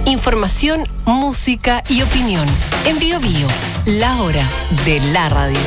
Información, música y opinión. En Bio Bio, la hora de la radio.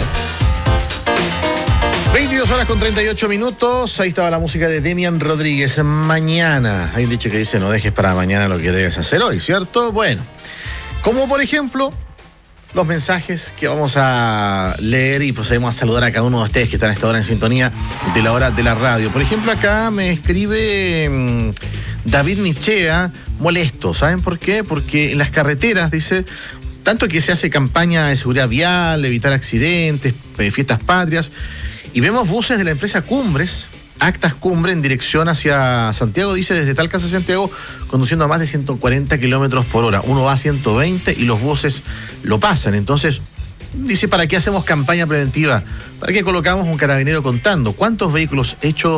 22:38. Ahí estaba la música de Demian Rodríguez. Mañana. Hay un dicho que dice: no dejes para mañana lo que debes hacer hoy, ¿cierto? Bueno, como por ejemplo los mensajes que vamos a leer y procedemos a saludar a cada uno de ustedes que están a esta hora en sintonía de la hora de la radio. Por ejemplo, acá me escribe David Michea, molesto. ¿Saben por qué? Porque en las carreteras, dice, tanto que se hace campaña de seguridad vial, evitar accidentes, fiestas patrias, y vemos buses de la empresa Cumbres, Actas Cumbre, en dirección hacia Santiago, dice, desde Talca hacia Santiago, conduciendo a más de 140 kilómetros por hora. Uno va a 120 y los buses lo pasan. Entonces, dice, ¿para qué hacemos campaña preventiva? ¿Para qué colocamos un carabinero contando? ¿Cuántos vehículos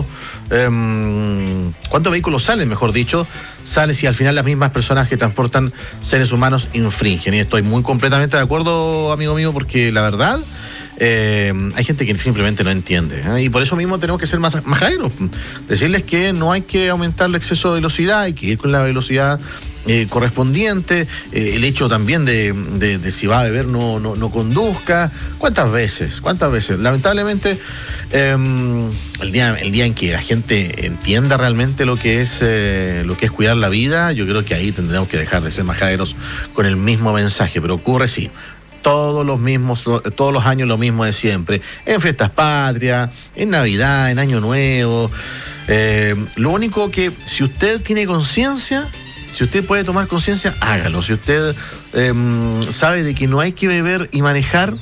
cuántos vehículos salen, mejor dicho, sale si al final las mismas personas que transportan seres humanos infringen? Y estoy muy completamente de acuerdo, amigo mío, porque la verdad, hay gente que simplemente no entiende, ¿eh? Y por eso mismo tenemos que ser más majaderos. Decirles que no hay que aumentar el exceso de velocidad, hay que ir con la velocidad correspondiente. El hecho también de si va a beber no conduzca. ¿Cuántas veces? Lamentablemente, el día en que la gente entienda realmente lo que es cuidar la vida, yo creo que ahí tendremos que dejar de ser majaderos con el mismo mensaje. Pero ocurre, sí, todos los años lo mismo de siempre, en fiestas patrias, en Navidad, en Año Nuevo. Lo único que, si usted tiene conciencia, si usted puede tomar conciencia, hágalo. Si usted sabe de que no hay que beber y manejar,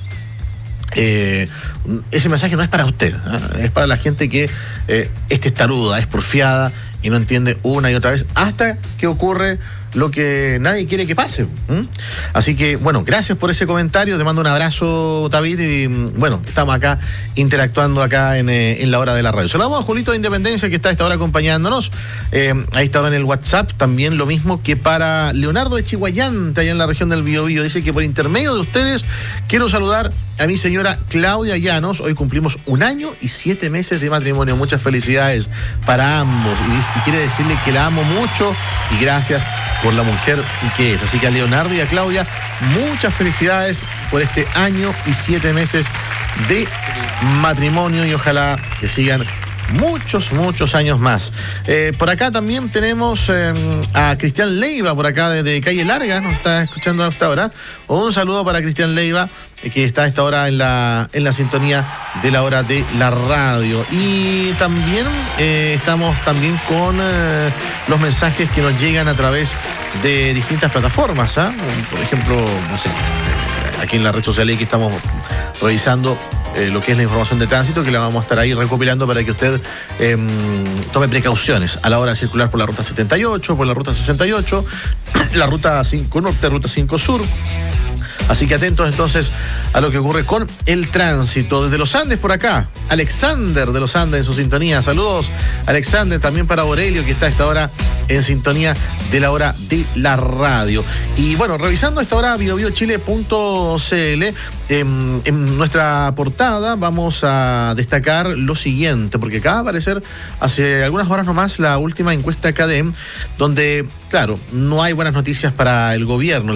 ese mensaje no es para usted, ¿eh? Es para la gente que es testaruda, es porfiada y no entiende una y otra vez hasta que ocurre lo que nadie quiere que pase. Así que, bueno, gracias por ese comentario. Te mando un abrazo, David. Y bueno, estamos acá interactuando acá en la hora de la radio. Saludamos a Julito de Independencia, que está a esta hora acompañándonos. Ahí estaba en el WhatsApp. También lo mismo que para Leonardo de Chihuayante, allá en la región del Biobío. Dice que por intermedio de ustedes quiero saludar a mi señora Claudia Llanos. Hoy cumplimos 1 año y 7 meses de matrimonio. Muchas felicidades para ambos. Y quiere decirle que la amo mucho y gracias por la mujer que es. Así que a Leonardo y a Claudia, muchas felicidades por este 1 año y 7 meses de matrimonio y ojalá que sigan muchos años más. Por acá también tenemos a Cristian Leiva, por acá desde Calle Larga, nos está escuchando hasta ahora. Un saludo para Cristian Leiva, que está a esta hora en la sintonía de la hora de la radio. Y también estamos también con los mensajes que nos llegan a través de distintas plataformas, ¿eh? Por ejemplo, no sé, aquí en la red social que estamos revisando lo que es la información de tránsito, que la vamos a estar ahí recopilando para que usted tome precauciones a la hora de circular por la ruta 78, por la ruta 68, la ruta 5 Norte, ruta 5 Sur. Así que atentos entonces a lo que ocurre con el tránsito. Desde los Andes por acá, Alexander de los Andes en su sintonía. Saludos, Alexander, también para Aurelio, que está a esta hora en sintonía de la hora de la radio. Y bueno, revisando a esta hora biobiochile.cl, en nuestra portada vamos a destacar lo siguiente, porque acaba de aparecer hace algunas horas nomás la última encuesta CADEM, donde, claro, no hay buenas noticias para el gobierno. El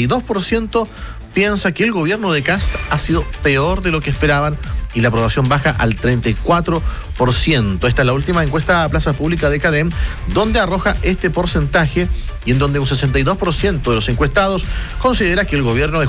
62% piensa que el gobierno de Kast ha sido peor de lo que esperaban y la aprobación baja al 34%. Esta es la última encuesta a plaza pública de CADEM, donde arroja este porcentaje y en donde un 62% de los encuestados considera que el gobierno de